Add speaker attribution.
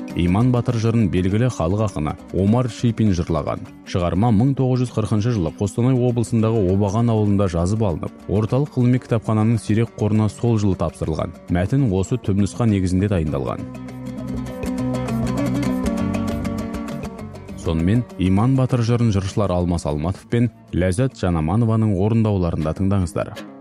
Speaker 1: Иман Батыр жырын белгілі халық ақыны Омар Шипин жырлаған. Шығарма 1940 жылы Қостанай облысындағы Обаған ауылында жазып алынып, орталық ғылыми кітапхананың сирек қорына сол жылы тапсырылған. Мәтін осы түпнұсқа негізінде дайындалған. Сонымен Иман Батыр жырын жыршылар Алмас Алматов пен Ләззат Жанаманованың орындауларында тыңдаңыздар.